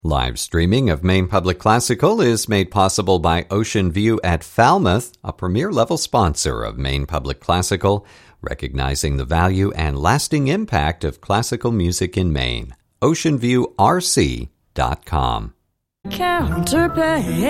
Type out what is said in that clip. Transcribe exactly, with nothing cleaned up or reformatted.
Live streaming of Maine Public Classical is made possible by Ocean View at Falmouth, a premier-level sponsor of Maine Public Classical, recognizing the value and lasting impact of classical music in Maine. ocean view r c dot com. Counterpay.